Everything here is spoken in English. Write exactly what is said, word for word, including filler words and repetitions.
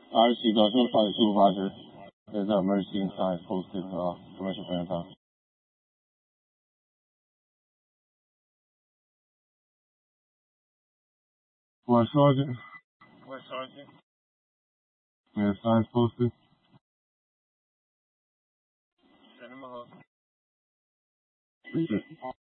R C commercial five supervisor. There's an emergency inside posted uh, commercial franchise. What sergeant? What sergeant? Yeah, signs posted. Send him a hook.